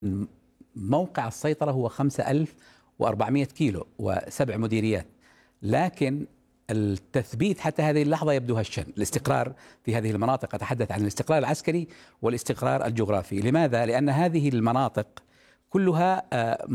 موقع السيطرة هو 5400 كيلو و7 مديريات، لكن التثبيت حتى هذه اللحظة يبدو هشا. الاستقرار في هذه المناطق، أتحدث عن الاستقرار العسكري والاستقرار الجغرافي. لماذا؟ لأن هذه المناطق كلها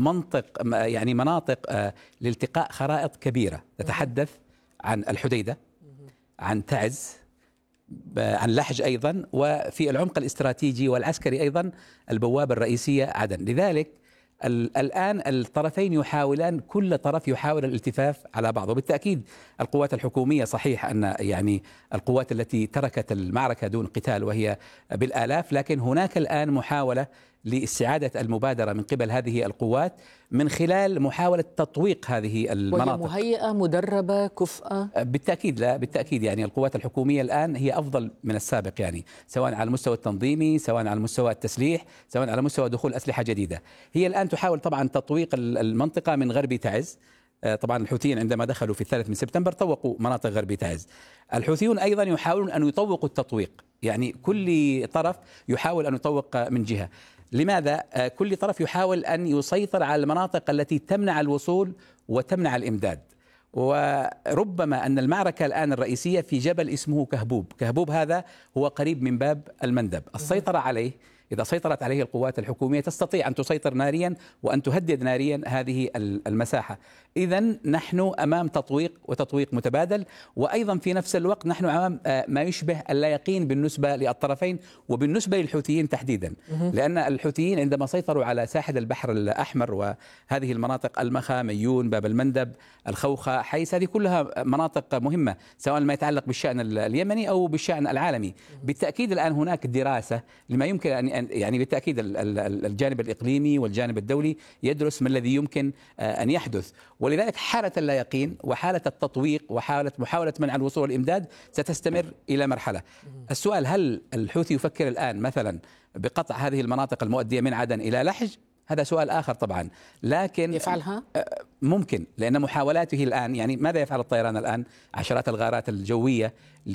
مناطق لالتقاء خرائط كبيرة، تتحدث عن الحديدة، عن تعز، عن لحج أيضا، وفي العمق الاستراتيجي والعسكري أيضا البوابة الرئيسية عدن. لذلك الآن الطرفين يحاولان، كل طرف يحاول الالتفاف على بعض. وبالتأكيد القوات الحكومية صحيح أن القوات التي تركت المعركة دون قتال وهي بالآلاف، لكن هناك الآن محاولة لاستعادة المبادرة من قبل هذه القوات من خلال محاولة تطويق هذه المناطق. وهي مهيئة، مدربة، كفءة؟ بالتأكيد، لا بالتأكيد القوات الحكومية الآن هي أفضل من السابق، سواء على المستوى التنظيمي، سواء على مستوى التسليح، سواء على مستوى دخول أسلحة جديدة. هي الآن تحاول طبعا تطويق المنطقة من غرب تعز. طبعا الحوثيين عندما دخلوا في 3 سبتمبر طوقوا مناطق غرب تعز. الحوثيون أيضا يحاولون أن يطوقوا التطويق، كل طرف يحاول أن يطوق من جهة. لماذا؟ كل طرف يحاول أن يسيطر على المناطق التي تمنع الوصول وتمنع الإمداد. وربما أن المعركة الآن الرئيسية في جبل اسمه كهبوب هذا هو قريب من باب المندب. السيطرة عليه، إذا سيطرت عليه القوات الحكومية، تستطيع أن تسيطر ناريا وأن تهدد ناريا هذه المساحة. إذن نحن أمام تطويق متبادل، وأيضا في نفس الوقت نحن أمام ما يشبه اللا يقين بالنسبة للطرفين وبالنسبة للحوثيين تحديدا. لأن الحوثيين عندما سيطروا على ساحل البحر الأحمر وهذه المناطق، المخا، ميون، باب المندب، الخوخة، حيس، هذه كلها مناطق مهمة سواء ما يتعلق بالشأن اليمني أو بالشأن العالمي. بالتأكيد الآن هناك دراسة لما يمكن أن بالتأكيد الجانب الإقليمي والجانب الدولي يدرس ما الذي يمكن أن يحدث. ولذلك حالة اللا يقين وحالة التطويق وحالة محاولة منع الوصول والإمداد ستستمر إلى مرحلة. السؤال: هل الحوثي يفكر الآن مثلا بقطع هذه المناطق المؤدية من عدن إلى لحج؟ هذا سؤال آخر طبعا، لكن يفعلها؟ ممكن، لأن محاولاته الآن ماذا يفعل الطيران الآن؟ عشرات الغارات الجوية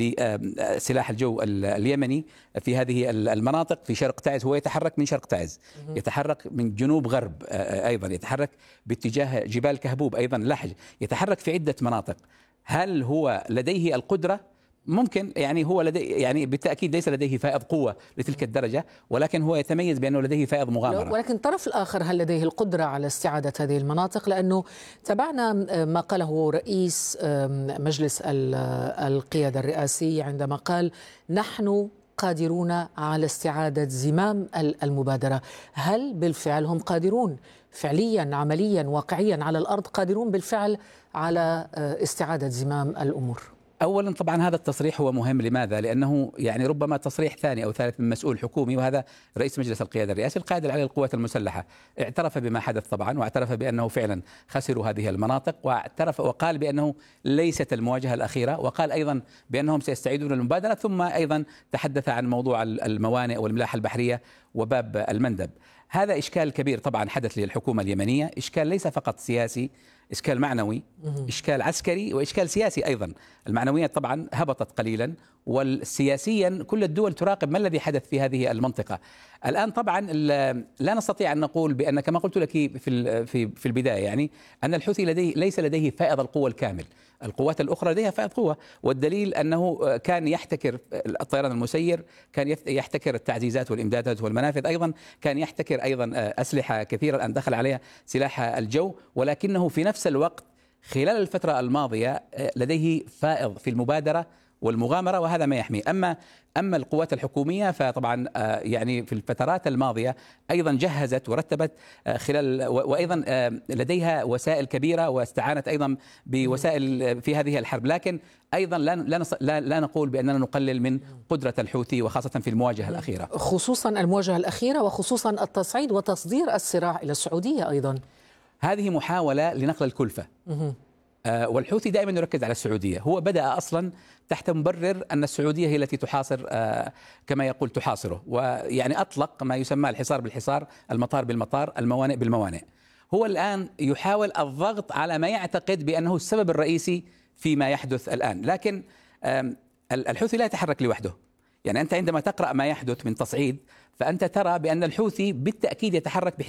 لسلاح الجو اليمني في هذه المناطق في شرق تعز. هو يتحرك من شرق تعز، يتحرك من جنوب غرب، أيضا يتحرك باتجاه جبال كهبوب، أيضا لحج، يتحرك في عدة مناطق. هل هو لديه القدرة؟ ممكن، هو لديه بالتأكيد ليس لديه فائض قوة لتلك الدرجة، ولكن هو يتميز بأنه لديه فائض مغامرة. ولكن الطرف الآخر هل لديه القدرة على استعادة هذه المناطق؟ لأنه تابعنا ما قاله رئيس مجلس القيادة الرئاسي عندما قال: نحن قادرون على استعادة زمام المبادرة. هل بالفعل هم قادرون فعليا، عمليا، واقعيا على الأرض، قادرون بالفعل على استعادة زمام الأمور؟ أولا طبعا هذا التصريح هو مهم. لماذا؟ لأنه ربما تصريح ثاني أو ثالث من مسؤول حكومي، وهذا رئيس مجلس القيادة الرئاسي القائد العلي للقوات المسلحة، اعترف بما حدث طبعا، واعترف بأنه فعلا خسروا هذه المناطق، واعترف وقال بأنه ليست المواجهة الأخيرة، وقال أيضا بأنهم سيستعيدون المبادرة، ثم أيضا تحدث عن موضوع الموانئ والملاحة البحرية وباب المندب. هذا إشكال كبير طبعا حدث للحكومة اليمنية، إشكال ليس فقط سياسي، إشكال معنوي، إشكال عسكري، وإشكال سياسي أيضا. المعنويات طبعا هبطت قليلا، والسياسيا كل الدول تراقب ما الذي حدث في هذه المنطقة. الآن طبعا لا نستطيع أن نقول بأن، كما قلت لك في البداية، أن الحوثي ليس لديه فائض القوة الكامل. القوات الأخرى لديها فائض قوة، والدليل أنه كان يحتكر الطيران المسير، كان يحتكر التعزيزات والإمدادات والمنافذ، أيضا كان يحتكر أيضا أسلحة كثيرة الآن دخل عليها سلاح الجو، ولكنه في نفس الوقت خلال الفترة الماضية لديه فائض في المبادرة والمغامرة، وهذا ما يحميه. أما القوات الحكومية فطبعا في الفترات الماضية أيضا جهزت ورتبت وأيضا لديها وسائل كبيرة، واستعانت أيضا بوسائل في هذه الحرب. لكن أيضا لا نقول بأننا نقلل من قدرة الحوثي، وخاصة في المواجهة الأخيرة، خصوصا المواجهة الأخيرة، وخصوصا التصعيد وتصدير الصراع إلى السعودية أيضا. هذه محاولة لنقل الكلفة. والحوثي دائما يركز على السعودية. هو بدأ أصلا تحت مبرر أن السعودية هي التي تحاصر، كما يقول تحاصره، أطلق ما يسمى الحصار بالحصار، المطار بالمطار، الموانئ بالموانئ. هو الآن يحاول الضغط على ما يعتقد بأنه السبب الرئيسي فيما يحدث الآن. لكن الحوثي لا يتحرك لوحده. أنت عندما تقرأ ما يحدث من تصعيد، فأنت ترى بأن الحوثي بالتأكيد يتحرك